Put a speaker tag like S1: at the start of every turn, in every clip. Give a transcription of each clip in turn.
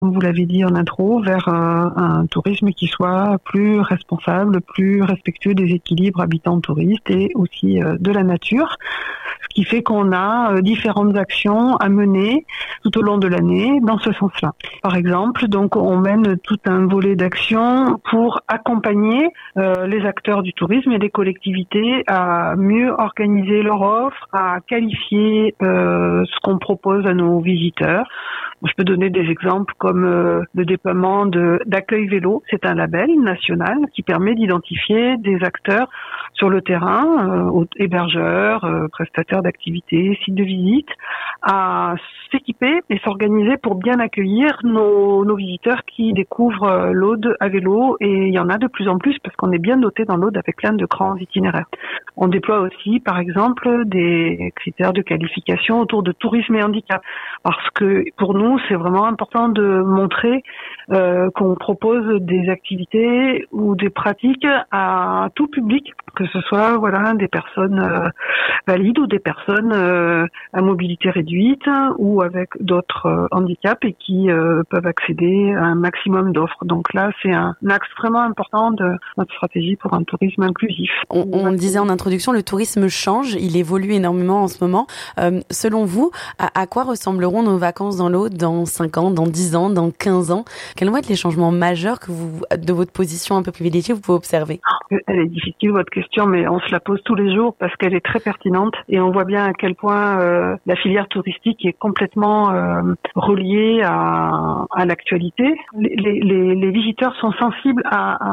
S1: comme vous l'avez dit en intro, vers un tourisme qui soit plus responsable, plus respectueux des équilibres habitants-touristes et aussi de la nature. Ce qui fait qu'on a différentes actions à mener tout au long de l'année dans ce sens-là. Par exemple, donc on mène tout un volet d'actions pour accompagner les acteurs du tourisme et les collectivités à mieux organiser leur offre, à qualifier ce qu'on propose à nos visiteurs. Je peux donner des exemples comme le déploiement d'accueil vélo. C'est un label national qui permet d'identifier des acteurs sur le terrain, hébergeurs, prestataires d'activités, sites de visite, à s'équiper et s'organiser pour bien accueillir nos visiteurs qui découvrent l'Aude à vélo. Et il y en a de plus en plus parce qu'on est bien doté dans l'Aude avec plein de grands itinéraires. On déploie aussi, par exemple, des critères de qualification autour de tourisme et handicap. Parce que pour nous, c'est vraiment important de montrer qu'on propose des activités ou des pratiques à tout public, que ce soit des personnes valides ou des personnes à mobilité réduite ou avec d'autres handicaps et qui peuvent accéder à un maximum d'offres. Donc là, c'est un axe vraiment important de notre stratégie pour un tourisme inclusif.
S2: On disait en introduction, le tourisme change, il évolue énormément en ce moment. Selon vous, à quoi ressembleront nos vacances dans l'Aude dans 5 ans, dans 10 ans, dans 15 ans? Quels vont être les changements majeurs que vous, de votre position un peu privilégiée, vous pouvez observer?
S1: Elle est difficile, votre question, mais on se la pose tous les jours parce qu'elle est très pertinente et on voit bien à quel point la filière touristique est complètement reliée à l'actualité. Les visiteurs sont sensibles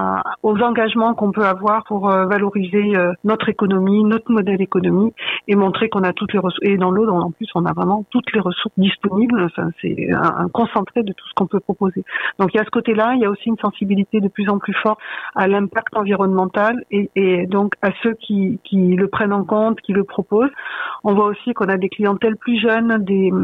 S1: aux engagements qu'on peut avoir pour valoriser notre économie, notre modèle économique et montrer qu'on a toutes les ressources. Et dans l'Aude, en plus, on a vraiment toutes les ressources disponibles. Enfin, c'est un concentré de tout ce qu'on peut proposer. Donc, il y a ce côté-là. Il y a aussi une sensibilité de plus en plus forte à l'impact environnemental et donc à ceux qui le prennent en compte, qui le proposent. On voit aussi qu'on a des clientèles plus jeunes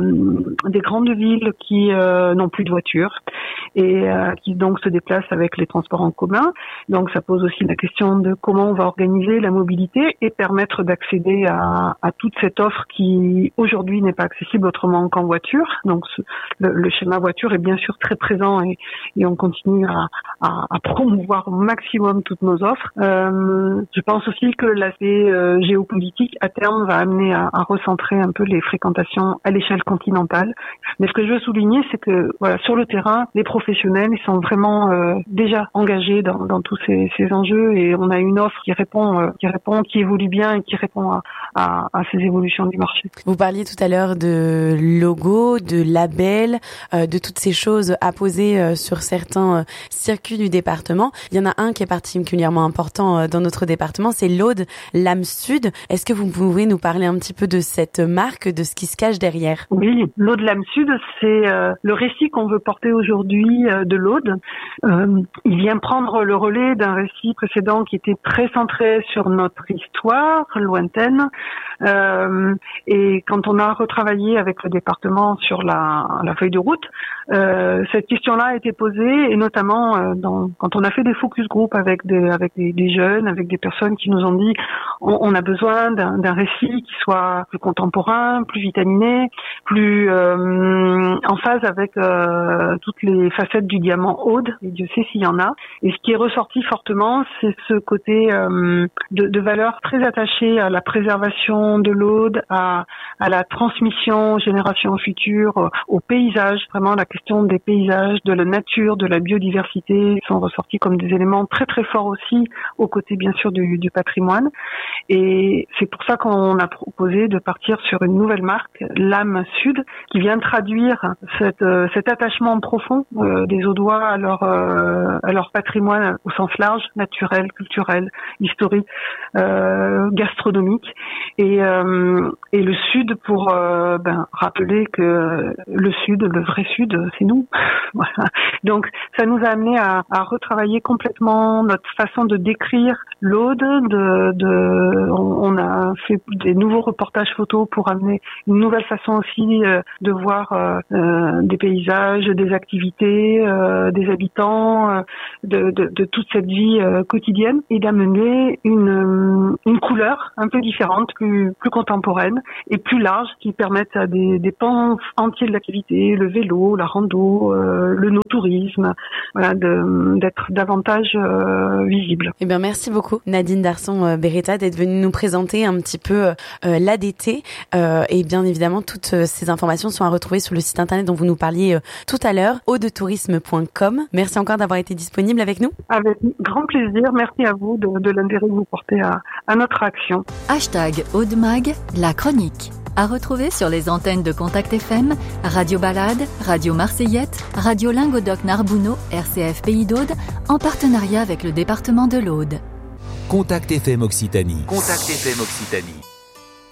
S1: des grandes villes qui n'ont plus de voiture et qui donc se déplacent avec les transports en commun. Donc ça pose aussi la question de comment on va organiser la mobilité et permettre d'accéder à toute cette offre qui aujourd'hui n'est pas accessible autrement qu'en voiture. Donc le schéma voiture est bien sûr très présent et on continue à promouvoir au maximum toutes nos offres. Je pense aussi que l'aspect géopolitique à terme va amener à recentrer un peu les fréquentations à l'échelle continentale. Mais ce que je veux souligner, c'est que sur le terrain, les professionnels ils sont vraiment déjà engagés dans tous ces enjeux et on a une offre qui évolue bien et qui répond à ces évolutions du marché.
S2: Vous parliez tout à l'heure de logo, de label, de toutes ces choses apposées sur certains circuits du département. Il y en a un qui est particulièrement important dans notre département, c'est l'Aude Lame Sud. Est-ce que vous pouvez nous parler un petit peu de cette marque, de ce qui se cache derrière?
S1: Oui, l'Aude Lame Sud, c'est le récit qu'on veut porter aujourd'hui de l'Aude. Il vient prendre le relais d'un récit précédent qui était très centré sur notre histoire lointaine. Et quand on a retravaillé avec le département sur la feuille de route, cette question-là a été posée et notamment quand on a fait des focus group avec des jeunes, avec des personnes qui nous ont dit on a besoin d'un récit qui soit plus contemporain, plus vitaminé, plus en phase avec toutes les facettes du diamant Aude, et Dieu sait s'il y en a. Et ce qui est ressorti fortement, c'est ce côté de valeurs très attachées à la préservation de l'Aude, à la transmission aux générations futures, au paysage. Vraiment, la question des paysages, de la nature, de la biodiversité sont ressortis comme des éléments très très forts aussi, aux côtés bien sûr du patrimoine. Et c'est pour ça qu'on a proposé de partir sur une nouvelle marque, Lame Sud, qui vient traduire cet attachement profond des Audois à leur patrimoine au sens large, naturel, culturel, historique, gastronomique, et le Sud pour rappeler que le Sud, le vrai Sud, c'est nous. Voilà. Donc ça nous a amené à retravailler complètement notre façon de décrire l'Aude. On a fait des nouveaux reportages photos pour amener une nouvelle façon aussi de voir des paysages, des activités santé des habitants, de toute cette vie quotidienne, et d'amener une couleur un peu différente, plus contemporaine et plus large, qui permette à des pans entiers de l'activité, le vélo, la rando, le no-tourisme, voilà, d'être davantage visible.
S2: Eh bien, merci beaucoup Nadine Darson-Beretta d'être venue nous présenter un petit peu l'ADT, et bien évidemment toutes ces informations sont à retrouver sur le site internet dont vous nous parliez tout à l'heure, audetourisme.com. Merci encore d'avoir été disponible avec nous.
S1: Avec grand plaisir, merci à vous de l'intérêt que vous portez à notre action.
S3: #AudemAg, la chronique. À retrouver sur les antennes de Contact FM, Radio Balade, Radio Marseillette, Radio Lingodoc-Narbonneau, RCF Pays d'Aude, en partenariat avec le département de l'Aude.
S4: Contact FM Occitanie. Contact FM Occitanie.